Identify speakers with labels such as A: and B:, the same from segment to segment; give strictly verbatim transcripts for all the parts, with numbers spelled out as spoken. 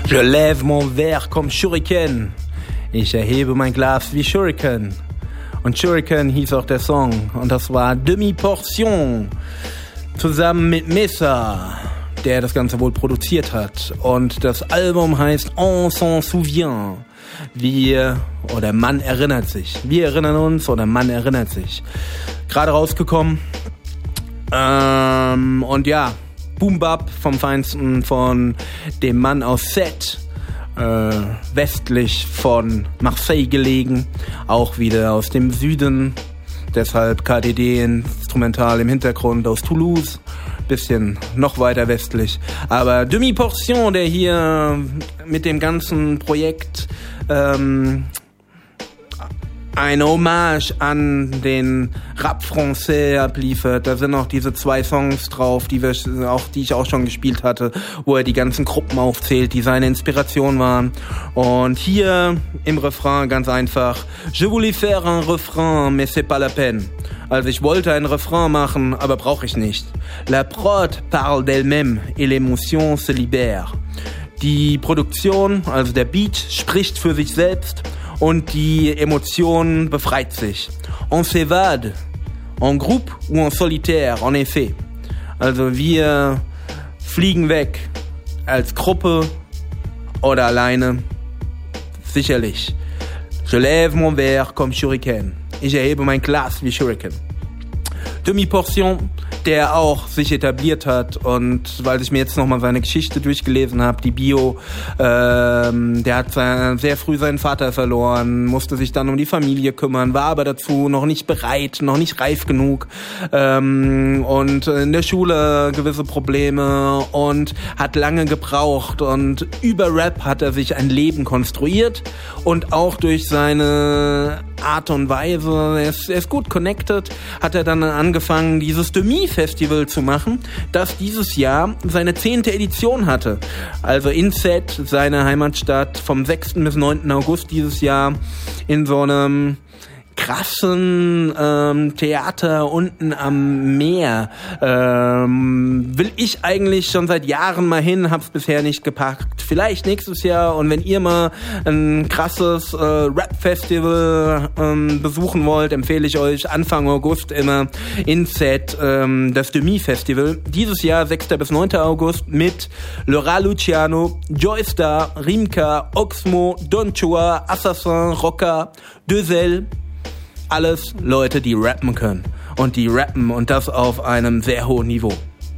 A: Je lève mon verre comme Shuriken. Ich erhebe mein Glas wie Shuriken. Und Shuriken hieß auch der Song. Und das war Demi-Portion. Zusammen mit Mesa, der das Ganze wohl produziert hat. Und das Album heißt On s'en souvient. Wir, oder man erinnert sich. Wir erinnern uns oder man erinnert sich. Gerade rausgekommen. Ähm, und ja, Boom Bap vom Feinsten von dem Mann aus Sète. Äh, westlich von Marseille gelegen, auch wieder aus dem Süden, deshalb K D D instrumental im Hintergrund aus Toulouse, bisschen noch weiter westlich, aber Demi-Portion, der hier mit dem ganzen Projekt ähm, ein Hommage an den Rap Français abliefert. Da sind auch diese zwei Songs drauf, die wir auch, die ich auch schon gespielt hatte, wo er die ganzen Gruppen aufzählt, die seine Inspiration waren. Und hier im Refrain ganz einfach: Je voulais faire un refrain, mais c'est pas la peine. Also ich wollte ein Refrain machen, aber brauche ich nicht. La prod parle d'elle-même et l'émotion se libère. Die Produktion, also der Beat, spricht für sich selbst. Und die Emotion befreit sich. On s'évade, en groupe ou en solitaire, en effet. Also wir fliegen weg, als Gruppe oder alleine, sicherlich. Je lève mon verre comme Shuriken. Ich erhebe mein Glas wie Shuriken. Demi-Portion, der auch sich etabliert hat, und weil ich mir jetzt nochmal seine Geschichte durchgelesen habe, die Bio, ähm, der hat sehr früh seinen Vater verloren, musste sich dann um die Familie kümmern, war aber dazu noch nicht bereit, noch nicht reif genug, ähm, und in der Schule gewisse Probleme und hat lange gebraucht, und über Rap hat er sich ein Leben konstruiert und auch durch seine Art und Weise, er ist, er ist gut connected, hat er dann angefangen, dieses Demi-Festival zu machen, das dieses Jahr seine zehnte Edition hatte. Also in Sète, seine Heimatstadt, vom sechsten bis neunten August dieses Jahr, in so einem krassen ähm, Theater unten am Meer. Ähm, will ich eigentlich schon seit Jahren mal hin, hab's bisher nicht gepackt. Vielleicht nächstes Jahr, und wenn ihr mal ein krasses äh, Rap-Festival ähm, besuchen wollt, empfehle ich euch Anfang August immer in Sète ähm, das Demi-Festival. Dieses Jahr sechster bis neunter August mit Laura Luciano, Joy Star, Rimka, Oxmo, Don Chua, Assassin, Rocka, Dösel. Alles Leute, die rappen können. Und die rappen, und das auf einem sehr hohen Niveau.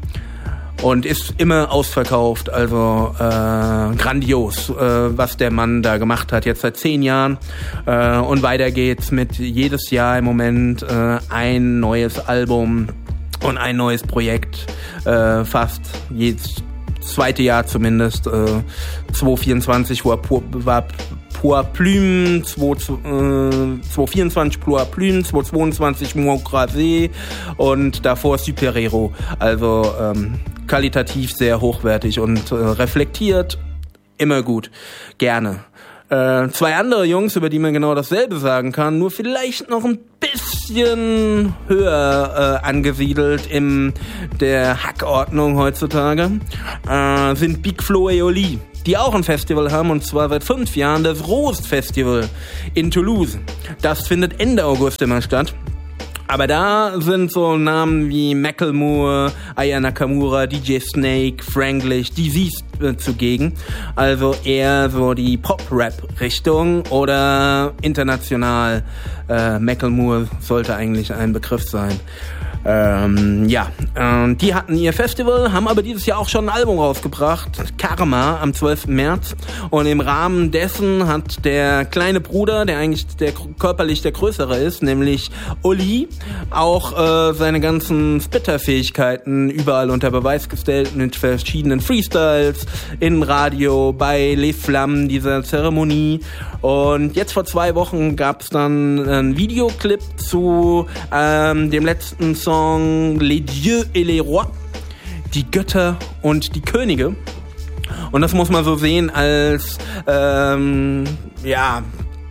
A: Und ist immer ausverkauft, also äh, grandios, äh, was der Mann da gemacht hat, jetzt seit zehn Jahren. Äh, und weiter geht's mit jedes Jahr im Moment äh, ein neues Album und ein neues Projekt, äh, fast jedes zweite Jahr zumindest. Äh, zwanzig vierundzwanzig war, war Poids Plume, zwanzig vierundzwanzig Poids Plume, zwanzig zweiundzwanzig Moi Grasé und davor Superhero. Also ähm, qualitativ sehr hochwertig und äh, reflektiert, immer gut, gerne. Äh, zwei andere Jungs, über die man genau dasselbe sagen kann, nur vielleicht noch ein bisschen höher äh, angesiedelt in der Hackordnung heutzutage, äh, sind Big Flo et Oli, die auch ein Festival haben, und zwar seit fünf Jahren das Roast Festival in Toulouse. Das findet Ende August immer statt. Aber da sind so Namen wie Macklemore, Aya Nakamura, D J Snake, Franklish, die siehst äh, zugegen. Also eher so die Pop-Rap-Richtung oder international. Äh, Macklemore sollte eigentlich ein Begriff sein. Ähm, ja, äh, die hatten ihr Festival, haben aber dieses Jahr auch schon ein Album rausgebracht, Karma, am zwölften März. Und im Rahmen dessen hat der kleine Bruder, der eigentlich der körperlich der größere ist, nämlich Oli, auch äh, seine ganzen Spitter-Fähigkeiten überall unter Beweis gestellt mit verschiedenen Freestyles in Radio, bei Les Flammes, dieser Zeremonie. Und jetzt vor zwei Wochen gab es dann einen Videoclip zu ähm, dem letzten Song Les Dieux et les Rois, die Götter und die Könige. Und das muss man so sehen als ähm, ja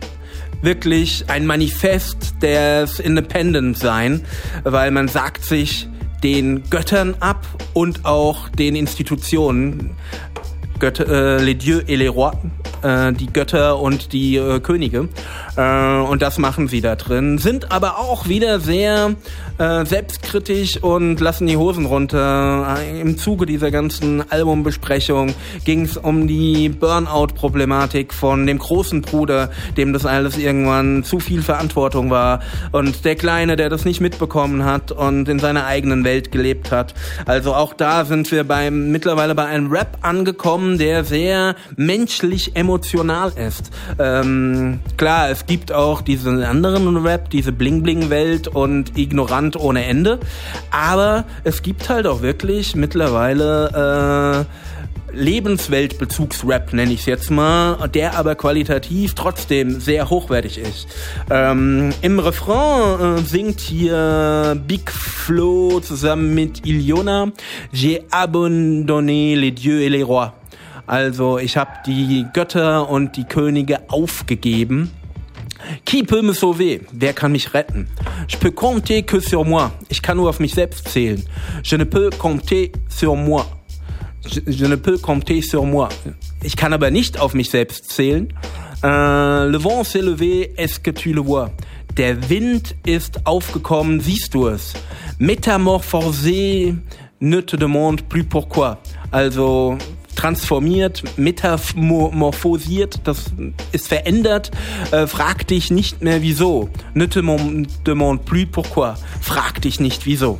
A: wirklich ein Manifest des Independent-Sein, weil man sagt sich den Göttern ab und auch den Institutionen. Götter, äh, les dieux et les rois, äh, die Götter und die äh, Könige. Äh, und das machen sie da drin. Sind aber auch wieder sehr äh, selbstkritisch und lassen die Hosen runter. Im Zuge dieser ganzen Albumbesprechung ging es um die Burnout-Problematik von dem großen Bruder, dem das alles irgendwann zu viel Verantwortung war, und der Kleine, der das nicht mitbekommen hat und in seiner eigenen Welt gelebt hat. Also auch da sind wir beim mittlerweile bei einem Rap angekommen, der sehr menschlich emotional ist. Ähm, klar, es gibt auch diesen anderen Rap, diese Bling-Bling-Welt und ignorant ohne Ende, aber es gibt halt auch wirklich mittlerweile äh, Lebensweltbezugsrap, nenne ich es jetzt mal, der aber qualitativ trotzdem sehr hochwertig ist. Ähm, Im Refrain äh, singt hier Big Flo zusammen mit Ilyona: J'ai abandonné les dieux et les rois. Also ich habe die Götter und die Könige aufgegeben. Qui peut me sauver? Wer kann mich retten? Je peux compter que sur moi. Ich kann nur auf mich selbst zählen. Je ne peux compter sur moi. Je, je ne peux compter sur moi. Ich kann aber nicht auf mich selbst zählen. Euh, le vent s'est levé, est-ce que tu le vois? Der Wind ist aufgekommen, siehst du es? Métamorphosé, ne te demande plus pourquoi. Also transformiert, metamorphosiert, das ist verändert, äh, frag dich nicht mehr wieso. Ne te demande plus pourquoi. Frag dich nicht wieso.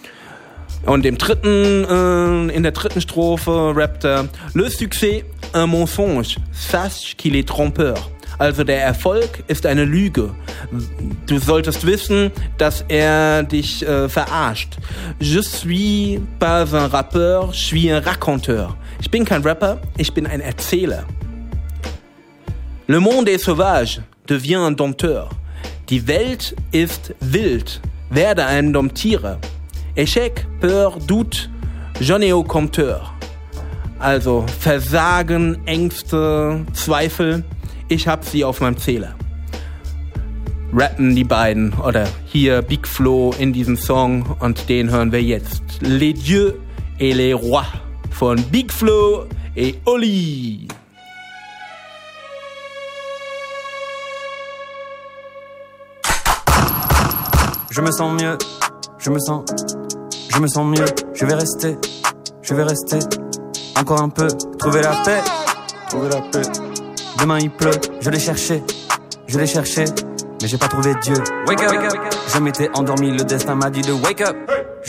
A: Und im dritten, äh, in der dritten Strophe rappt er: Le succès, un mensonge, sache qu'il est trompeur. Also der Erfolg ist eine Lüge. Du solltest wissen, dass er dich äh, verarscht. Je suis pas un rappeur, je suis un raconteur. Ich bin kein Rapper, ich bin ein Erzähler. Le monde est sauvage, deviens un dompteur. Die Welt ist wild, werde ein Domptierer. Échec, peur, doute, j'en ai au compteur. Also Versagen, Ängste, Zweifel, ich hab sie auf meinem Zähler. Rappen die beiden, oder hier Big Flo in diesem Song, und den hören wir jetzt. Les dieux et les rois von Big Flo et Oli.
B: Je me sens mieux, je me sens, je me sens mieux, je vais rester, je vais rester, encore un peu, trouver la paix, trouver la paix. Demain il pleut, je l'ai cherché, je l'ai cherché, mais j'ai pas trouvé Dieu. Wake up, wake up. Je m'étais endormi, le destin m'a dit de wake up.